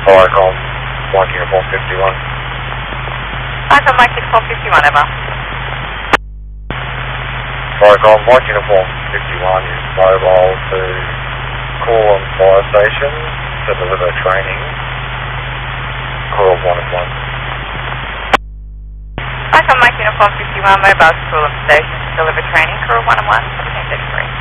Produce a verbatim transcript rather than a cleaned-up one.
Viacom, Mike Uniform fifty-one. Viacom, Mike Uniform fifty-one, over. Viacom, Mike Uniform fifty-one is mobile to Coolum Fire Station to deliver training. Call one and one. Viacom, Mike Uniform fifty-one, mobile to Coolum Station to deliver training. Call one and one, seventeen thirty-three.